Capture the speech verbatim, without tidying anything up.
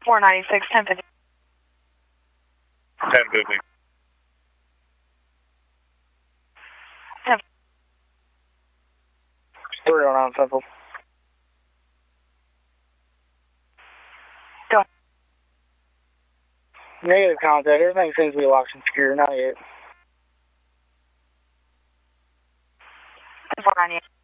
four ninety-six, ten fifty. ten fifty. three oh nine Central. Go. Negative contact. Everything seems to be locked and secure. Not yet. four ninety-eight.